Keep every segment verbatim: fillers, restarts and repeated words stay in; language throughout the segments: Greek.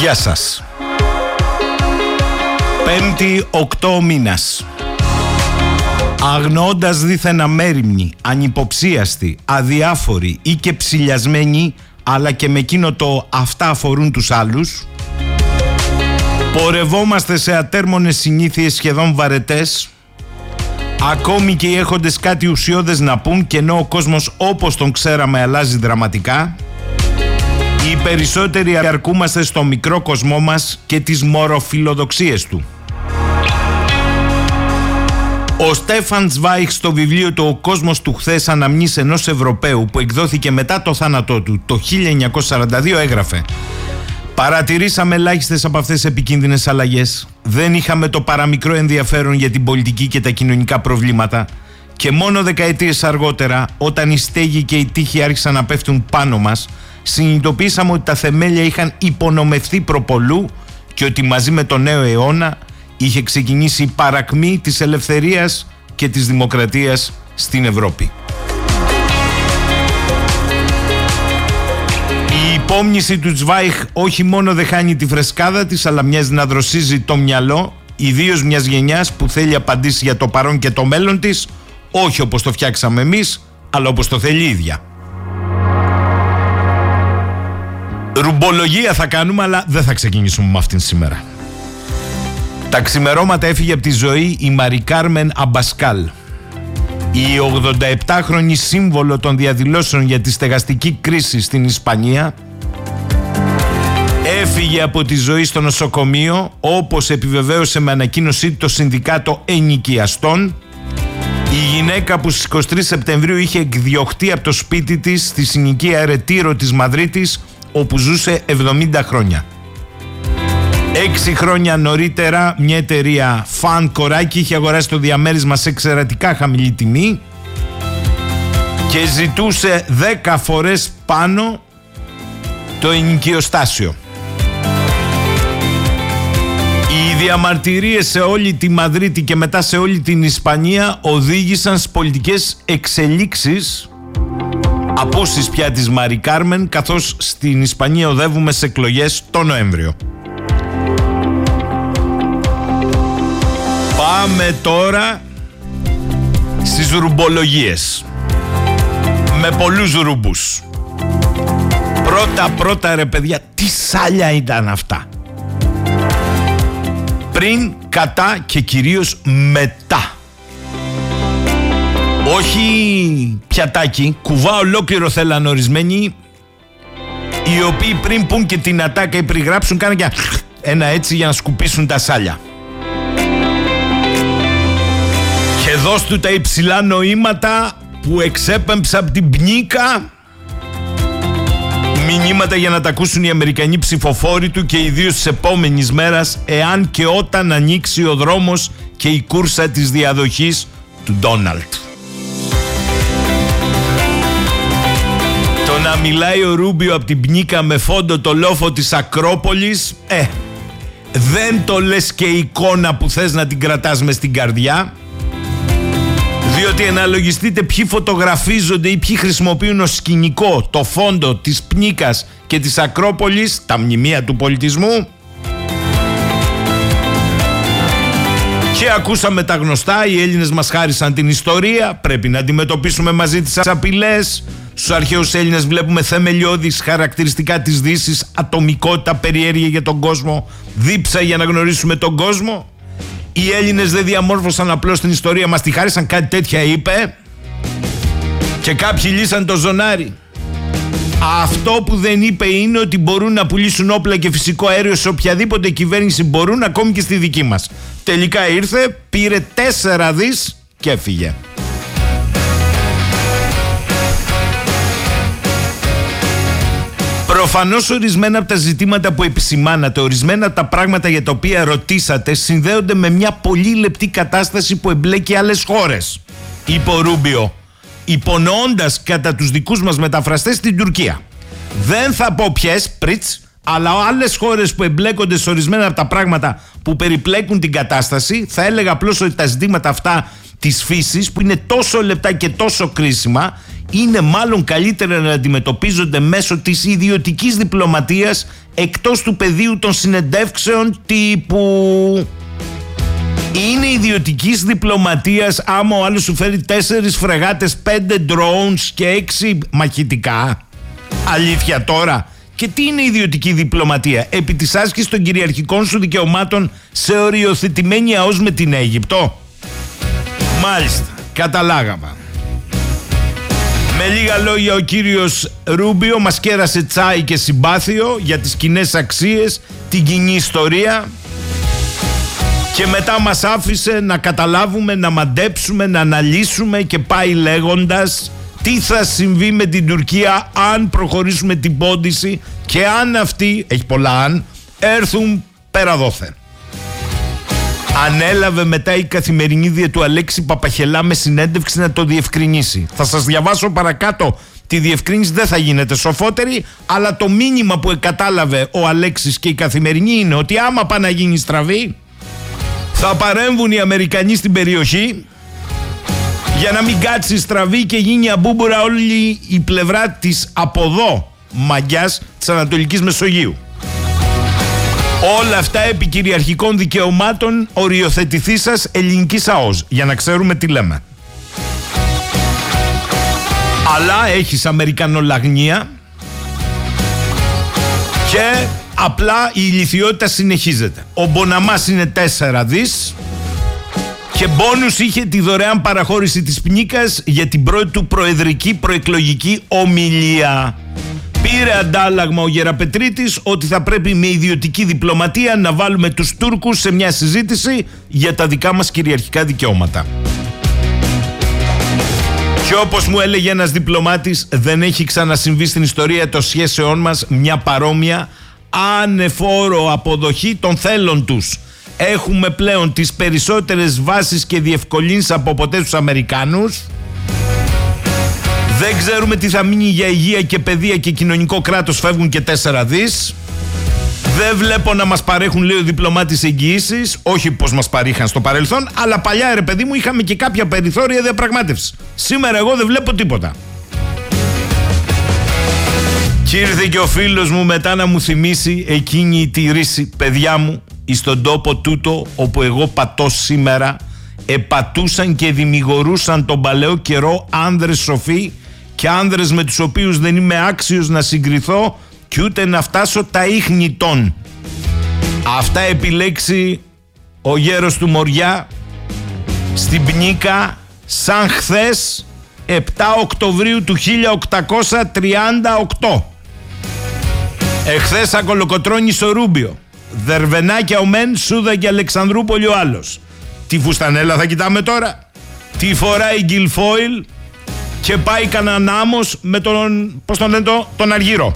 Γεια σας. Πέμπτη, οκτώ μήνας. Αγνοώντας δίθεν αμέριμνοι, ανυποψίαστοι, αδιάφοροι ή και ψηλιασμένοι, αλλά και με εκείνο το «αυτά αφορούν τους άλλους», πορευόμαστε σε ατέρμονες συνήθειες σχεδόν βαρετές, ακόμη και οι έχοντες κάτι ουσιώδες να πούν, και ενώ ο κόσμος όπως τον ξέραμε αλλάζει δραματικά, οι περισσότεροι αρκούμαστε στο μικρό κοσμό μας και τις μωροφιλοδοξίες του. Ο Στέφαν Τσβάιχ στο βιβλίο του «Ο κόσμος του χθες, αναμνήσεις ενός Ευρωπαίου», που εκδόθηκε μετά το θάνατό του το χίλια εννιακόσια σαράντα δύο, έγραφε: «Παρατηρήσαμε ελάχιστες από αυτές τις επικίνδυνες αλλαγές. Δεν είχαμε το παραμικρό ενδιαφέρον για την πολιτική και τα κοινωνικά προβλήματα, και μόνο δεκαετίες αργότερα, όταν η στέγη και η τύχη άρχισαν να πέφτουν πάνω μας, συνειδητοποίησαμε ότι τα θεμέλια είχαν υπονομευθεί προπολού και ότι μαζί με τον νέο αιώνα είχε ξεκινήσει η παρακμή της ελευθερίας και της δημοκρατίας στην Ευρώπη». Η υπόμνηση του Τσβάιχ όχι μόνο δεν χάνει τη φρεσκάδα της, αλλά μοιάζει να δροσίζει το μυαλό, ιδίως μιας γενιάς που θέλει απαντήσεις για το παρόν και το μέλλον της, όχι όπως το φτιάξαμε εμείς, αλλά όπως το θέλει η ίδια. Ρουμπολογία θα κάνουμε, αλλά δεν θα ξεκινήσουμε με αυτήν σήμερα. Τα ξημερώματα έφυγε από τη ζωή η Μαρί Κάρμεν Αμπασκάλ, η ογδονταεπτάχρονη σύμβολο των διαδηλώσεων για τη στεγαστική κρίση στην Ισπανία. Έφυγε από τη ζωή στο νοσοκομείο, όπως επιβεβαίωσε με ανακοίνωσή το Συνδικάτο Ενοικιαστών, η γυναίκα που στις εικοστή τρίτη Σεπτεμβρίου είχε εκδιωχτεί από το σπίτι της στη συνοικία Ρετήρο της Μαδρίτης, όπου ζούσε εβδομήντα χρόνια. Έξι χρόνια νωρίτερα μια εταιρεία φαν κοράκι είχε αγοράσει το διαμέρισμα σε εξαιρετικά χαμηλή τιμή και ζητούσε δέκα φορές πάνω το ενοικιοστάσιο. Οι διαμαρτυρίες σε όλη τη Μαδρίτη και μετά σε όλη την Ισπανία οδήγησαν στις πολιτικές εξελίξεις, απόσεις πια της Μαρί Κάρμεν, καθώς στην Ισπανία οδεύουμε σε εκλογές το Νοέμβριο. Πάμε τώρα στις ρουμπολογίες, με πολλούς ρούμπους. Πρώτα πρώτα ρε παιδιά, τι σάλια ήταν αυτά. Πριν, κατά και κυρίως μετά. Όχι πιατάκι, κουβά ολόκληρο θέλαν ορισμένοι, οι οποίοι πριν πουν και την ατάκα ή περιγράψουν κάνουν και ένα έτσι για να σκουπίσουν τα σάλια. Και δώσ' του τα υψηλά νοήματα που εξέπεμψα από την πνίκα, μηνύματα για να τα ακούσουν οι Αμερικανοί ψηφοφόροι του, και ιδίως της επόμενης μέρας, εάν και όταν ανοίξει ο δρόμος και η κούρσα της διαδοχής του Ντόναλτ. Το να μιλάει ο Ρούμπιο από την πνίκα με φόντο το λόφο της Ακρόπολης, ε, δεν το λες και εικόνα που θες να την κρατάς μες στην καρδιά, διότι αναλογιστείτε ποιοι φωτογραφίζονται ή ποιοι χρησιμοποιούν ως σκηνικό το φόντο της πνίκας και της Ακρόπολης, τα μνημεία του πολιτισμού. Και ακούσαμε τα γνωστά, οι Έλληνες μας χάρισαν την ιστορία, πρέπει να αντιμετωπίσουμε μαζί τις απειλές. Στους αρχαίους Έλληνες βλέπουμε θεμελιώδεις χαρακτηριστικά της Δύσης, ατομικότητα, περιέργεια για τον κόσμο, δίψα για να γνωρίσουμε τον κόσμο. Οι Έλληνες δεν διαμόρφωσαν απλώς την ιστορία, μας τη χάρισαν, κάτι τέτοια είπε, και κάποιοι λύσαν το ζωνάρι. Αυτό που δεν είπε είναι ότι μπορούν να πουλήσουν όπλα και φυσικό αέριο σε οποιαδήποτε κυβέρνηση μπορούν, ακόμη και στη δική μας. Τελικά ήρθε, πήρε τέσσερα δις και έφυγε. Προφανώς ορισμένα από τα ζητήματα που επισημάνατε, ορισμένα από τα πράγματα για τα οποία ρωτήσατε, συνδέονται με μια πολύ λεπτή κατάσταση που εμπλέκει άλλες χώρες, είπε ο Ρούμπιο, υπονοώντας κατά τους δικούς μας μεταφραστές την Τουρκία. Δεν θα πω ποιες, πριτς, αλλά άλλες χώρες που εμπλέκονται σε ορισμένα από τα πράγματα που περιπλέκουν την κατάσταση. Θα έλεγα απλώς ότι τα ζητήματα αυτά της φύσης, που είναι τόσο λεπτά και τόσο κρίσιμα, είναι μάλλον καλύτερα να αντιμετωπίζονται μέσω της ιδιωτικής διπλωματίας εκτός του πεδίου των συνεντεύξεων τύπου. Είναι ιδιωτικής διπλωματίας άμα ο άλλος σου φέρει τέσσερις φρεγάτες, πέντε drones και έξι μαχητικά? Αλήθεια τώρα? Και τι είναι ιδιωτική διπλωματία? Επί της άσκησης των κυριαρχικών σου δικαιωμάτων σε οριοθετημένη ΑΟΣ με την Αίγυπτο? Μάλιστα, καταλάγαμε. Με λίγα λόγια, ο κύριος Ρούμπιο μας κέρασε τσάι και συμπάθειο για τις κοινές αξίες, την κοινή ιστορία, και μετά μας άφησε να καταλάβουμε, να μαντέψουμε, να αναλύσουμε και πάει λέγοντας τι θα συμβεί με την Τουρκία αν προχωρήσουμε την πόντιση και αν αυτοί, έχει πολλά αν, έρθουν πέρα δόθε. Ανέλαβε μετά η καθημερινίδια του Αλέξη Παπαχελά με συνέντευξη να το διευκρινίσει. Θα σας διαβάσω παρακάτω τη διευκρίνηση, δεν θα γίνεται σοφότερη, αλλά το μήνυμα που κατάλαβε ο Αλέξης και η καθημερινή είναι ότι άμα πάει να γίνει στραβή, θα παρέμβουν οι Αμερικανοί στην περιοχή για να μην κάτσει στραβή και γίνει αμπούμπουρα όλη η πλευρά της από εδώ μαγιάς της Ανατολικής Μεσογείου. Όλα αυτά επί κυριαρχικών δικαιωμάτων οριοθετηθήσας ελληνικής ΑΟΣ, για να ξέρουμε τι λέμε. Αλλά έχεις Αμερικανολαγνία και απλά η ηλιθιότητα συνεχίζεται. Ο Μποναμάς είναι τέσσερα δις και μπόνους είχε τη δωρεάν παραχώρηση της Πνίκας για την πρώτη του προεδρική προεκλογική ομιλία. Πήρε αντάλλαγμα ο Γεραπετρίτης ότι θα πρέπει με ιδιωτική διπλωματία να βάλουμε τους Τούρκους σε μια συζήτηση για τα δικά μας κυριαρχικά δικαιώματα. Και όπως μου έλεγε ένας διπλωμάτης, δεν έχει ξανασυμβεί στην ιστορία των σχέσεών μας μια παρόμοια ανεφόρο αποδοχή των θέλων τους. Έχουμε πλέον τις περισσότερες βάσεις και διευκολύνσεις από ποτέ τους Αμερικάνους. Δεν ξέρουμε τι θα μείνει για υγεία και παιδεία και κοινωνικό κράτος, φεύγουν και τέσσερα δις. Δεν βλέπω να μας παρέχουν, λέει ο διπλωμάτης, εγγυήσεις. Όχι πως μας παρήχαν στο παρελθόν, αλλά παλιά, ρε παιδί μου, είχαμε και κάποια περιθώρια διαπραγμάτευσης. Σήμερα εγώ δεν βλέπω τίποτα. Και ήρθε και ο φίλος μου μετά να μου θυμίσει εκείνη τη ρίση, παιδιά μου, εις τον τόπο τούτο όπου εγώ πατώ σήμερα, επατούσαν και δημιγορούσαν τον παλαιό καιρό άνδρες σοφοί και άνδρες με τους οποίους δεν είμαι άξιος να συγκριθώ κι ούτε να φτάσω τα ίχνη των. Αυτά επιλέξει ο γέρος του Μοριά στην Πνίκα σαν χθες επτά Οκτωβρίου του χίλια οκτακόσια τριάντα οκτώ. Εχθές ακολοκοτρώνει στο Ρούμπιο. Δερβενάκια ο μεν, Σούδα και Αλεξανδρούπολη ο άλλος. Τι φουστανέλα θα κοιτάμε τώρα? Τι φοράει γκυλφόιλ και πάει κανέναν άμμος με τον, πώς τον λένε το, τον Αργύρο.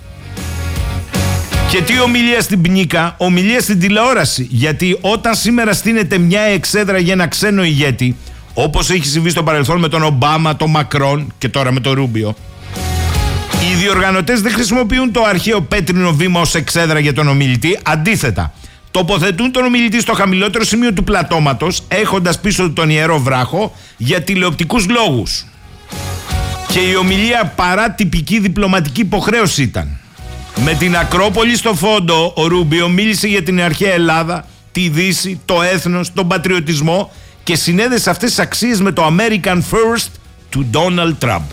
Και τι ομιλία στην Πνίκα? Ομιλία στην τηλεόραση. Γιατί όταν σήμερα στείνεται μια εξέδρα για ένα ξένο ηγέτη, όπως έχει συμβεί στο παρελθόν με τον Ομπάμα, τον Μακρόν και τώρα με τον Ρούμπιο, οι διοργανωτές δεν χρησιμοποιούν το αρχαίο πέτρινο βήμα ως εξέδρα για τον ομιλητή. Αντίθετα, τοποθετούν τον ομιλητή στο χαμηλότερο σημείο του πλατώματος, έχοντας πίσω του τον Ιερό Βράχο, για τηλεοπτικούς λόγους. Και η ομιλία παρά τυπική διπλωματική υποχρέωση ήταν. Με την Ακρόπολη στο φόντο, ο Ρούμπιο μίλησε για την αρχαία Ελλάδα, τη Δύση, το έθνος, τον πατριωτισμό και συνέδεσε αυτές τις αξίες με το American First του Donald Trump.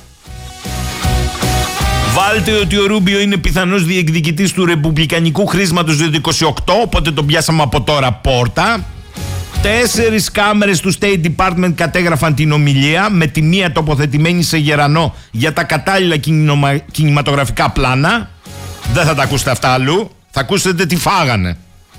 Βάλτε ότι ο Ρούμπιο είναι πιθανός διεκδικητής του ρεπουμπλικανικού χρήσματος του είκοσι οκτώ, οπότε τον πιάσαμε από τώρα πόρτα. Τέσσερις κάμερες του State Department κατέγραφαν την ομιλία, με τη μία τοποθετημένη σε γερανό για τα κατάλληλα κινηματογραφικά πλάνα. Δεν θα τα ακούσετε αυτά αλλού, θα ακούσετε τι φάγανε.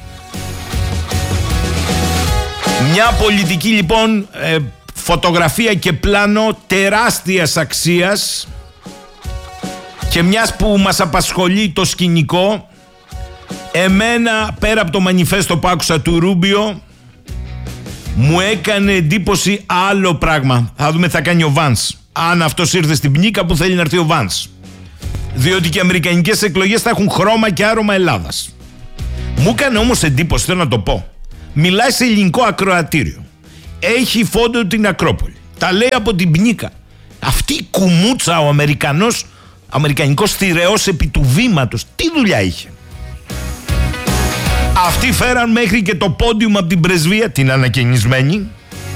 Μια πολιτική λοιπόν ε, φωτογραφία και πλάνο τεράστιας αξίας και μιας που μας απασχολεί το σκηνικό, εμένα πέρα από το μανιφέστο που άκουσα του Ρούμπιο μου έκανε εντύπωση άλλο πράγμα. Θα δούμε τι θα κάνει ο Βάνς, αν αυτός ήρθε στην Πνίκα που θέλει να έρθει ο Βάνς, διότι και οι αμερικανικές εκλογές θα έχουν χρώμα και άρωμα Ελλάδας. Μου έκανε όμως εντύπωση, θέλω να το πω. Μιλάει σε ελληνικό ακροατήριο, έχει φόντο την Ακρόπολη, τα λέει από την Πνίκα. Αυτή η κουμούτσα, ο Αμερικανός, αμερικανικός θηρεός επί του βήματος, τι δουλειά είχε? Αυτοί φέραν μέχρι και το πόντιουμ από την πρεσβεία, την ανακαινισμένη.